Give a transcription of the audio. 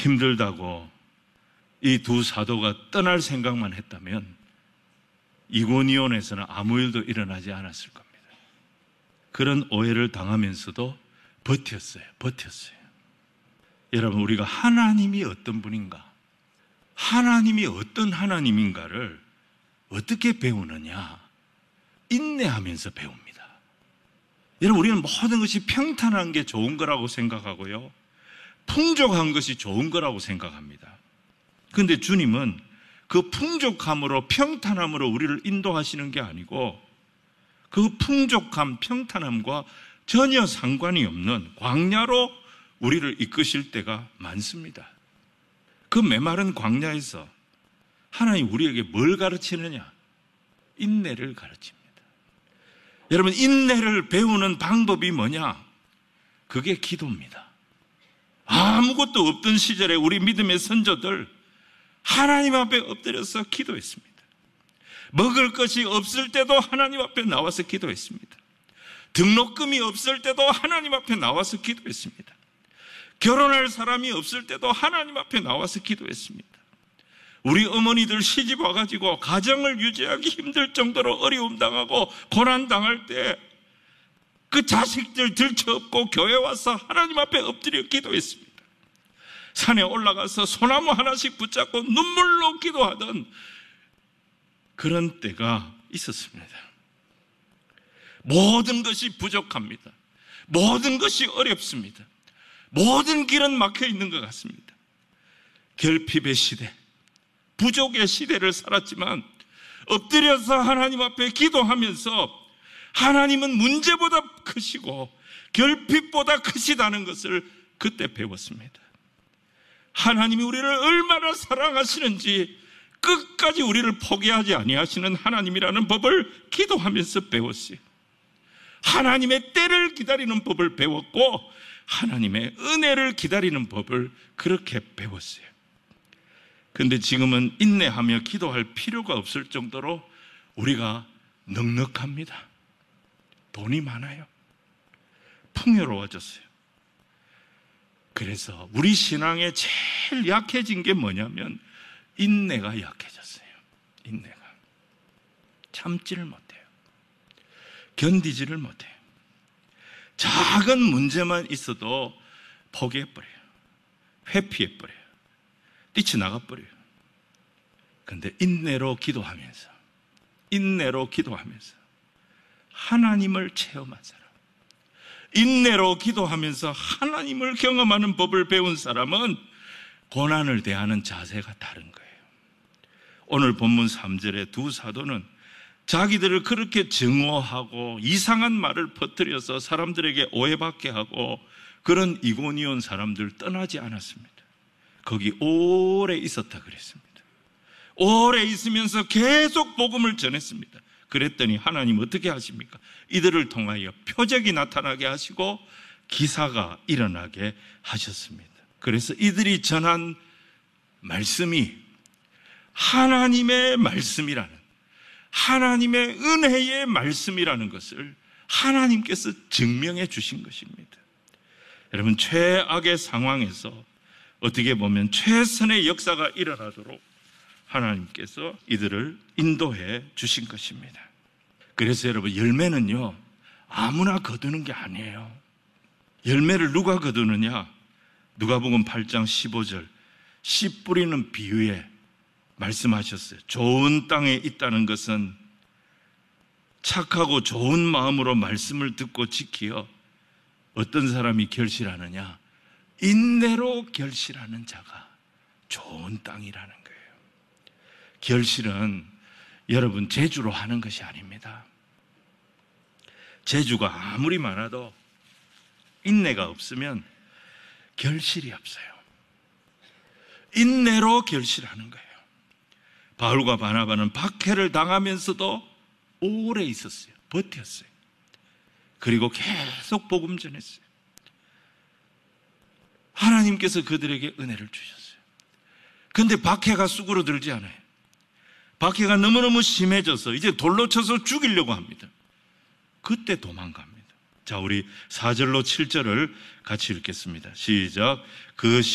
힘들다고 이 두 사도가 떠날 생각만 했다면 이고니온에서는 아무 일도 일어나지 않았을 겁니다. 그런 오해를 당하면서도 버텼어요. 여러분, 우리가 하나님이 어떤 분인가, 하나님이 어떤 하나님인가를 어떻게 배우느냐? 인내하면서 배웁니다. 여러분, 우리는 모든 것이 평탄한 게 좋은 거라고 생각하고요, 풍족한 것이 좋은 거라고 생각합니다. 그런데 주님은 그 풍족함으로, 평탄함으로 우리를 인도하시는 게 아니고, 그 풍족함, 평탄함과 전혀 상관이 없는 광야로 우리를 이끄실 때가 많습니다. 그 메마른 광야에서 하나님 우리에게 뭘 가르치느냐? 인내를 가르칩니다. 여러분, 인내를 배우는 방법이 뭐냐? 그게 기도입니다. 아무것도 없던 시절에 우리 믿음의 선조들 하나님 앞에 엎드려서 기도했습니다. 먹을 것이 없을 때도 하나님 앞에 나와서 기도했습니다. 등록금이 없을 때도 하나님 앞에 나와서 기도했습니다. 결혼할 사람이 없을 때도 하나님 앞에 나와서 기도했습니다. 우리 어머니들 시집 와가지고 가정을 유지하기 힘들 정도로 어려움 당하고 고난 당할 때 그 자식들 들쳐업고 교회 와서 하나님 앞에 엎드려 기도했습니다. 산에 올라가서 소나무 하나씩 붙잡고 눈물로 기도하던 그런 때가 있었습니다. 모든 것이 부족합니다. 모든 것이 어렵습니다. 모든 길은 막혀 있는 것 같습니다. 결핍의 시대, 부족의 시대를 살았지만 엎드려서 하나님 앞에 기도하면서 하나님은 문제보다 크시고 결핍보다 크시다는 것을 그때 배웠습니다. 하나님이 우리를 얼마나 사랑하시는지 끝까지 우리를 포기하지 아니하시는 하나님이라는 법을 기도하면서 배웠어요. 하나님의 때를 기다리는 법을 배웠고 하나님의 은혜를 기다리는 법을 그렇게 배웠어요. 그런데 지금은 인내하며 기도할 필요가 없을 정도로 우리가 넉넉합니다. 돈이 많아요. 풍요로워졌어요. 그래서 우리 신앙에 제일 약해진 게 뭐냐면 인내가 약해졌어요. 인내가. 참지를 못해요. 견디지를 못해요. 작은 문제만 있어도 포기해버려요. 회피해버려요. 뛰쳐나가버려요. 그런데 인내로 기도하면서 하나님을 체험한 사람, 인내로 기도하면서 하나님을 경험하는 법을 배운 사람은 고난을 대하는 자세가 다른 거예요. 오늘 본문 3절에 두 사도는 자기들을 그렇게 증오하고 이상한 말을 퍼뜨려서 사람들에게 오해받게 하고 그런 이고니온 사람들 떠나지 않았습니다. 거기 오래 있었다 그랬습니다. 오래 있으면서 계속 복음을 전했습니다. 그랬더니 하나님 어떻게 하십니까? 이들을 통하여 표적이 나타나게 하시고 기사가 일어나게 하셨습니다. 그래서 이들이 전한 말씀이 하나님의 말씀이라는, 하나님의 은혜의 말씀이라는 것을 하나님께서 증명해 주신 것입니다. 여러분, 최악의 상황에서 어떻게 보면 최선의 역사가 일어나도록 하나님께서 이들을 인도해 주신 것입니다. 그래서 여러분, 열매는요 아무나 거두는 게 아니에요. 열매를 누가 거두느냐? 누가복음 8장 15절 씨 뿌리는 비유에 말씀하셨어요. 좋은 땅에 있다는 것은 착하고 좋은 마음으로 말씀을 듣고 지키어 어떤 사람이 결실하느냐? 인내로 결실하는 자가 좋은 땅이라는 거예요. 결실은 여러분 재주로 하는 것이 아닙니다. 재주가 아무리 많아도 인내가 없으면 결실이 없어요. 인내로 결실하는 거예요. 바울과 바나바는 박해를 당하면서도 오래 있었어요. 버텼어요. 그리고 계속 복음 전했어요. 하나님께서 그들에게 은혜를 주셨어요. 그런데 박해가 쑥으로 들지 않아요. 박해가 너무너무 심해져서 이제 돌로 쳐서 죽이려고 합니다. 그때 도망갑니다. 자, 우리 4절로 7절을 같이 읽겠습니다. 시작. 그